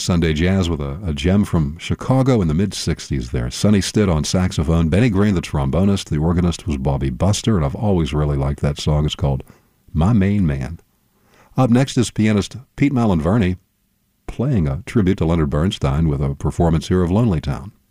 Sunday Jazz with a gem from Chicago in the mid-'60s there. Sonny Stitt on saxophone, Benny Green the trombonist, the organist was Bobby Buster, and I've always really liked that song. It's called My Main Man. Up next is pianist Pete Malonverni playing a tribute to Leonard Bernstein with a performance here of Lonely Town.